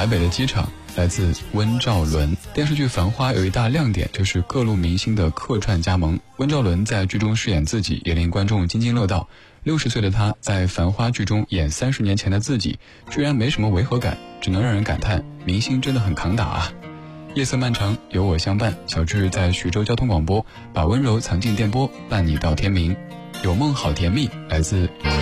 台北的机场，来自温兆伦。电视剧《繁花》有一大亮点，就是各路明星的客串加盟。温兆伦在剧中饰演自己，也令观众津津乐道。60岁的他在《繁花》剧中演30年前的自己，居然没什么违和感，只能让人感叹明星真的很扛打啊。夜色漫长，有我相伴。小智在徐州交通广播，把温柔藏进电波，伴你到天明。有梦好甜蜜，来自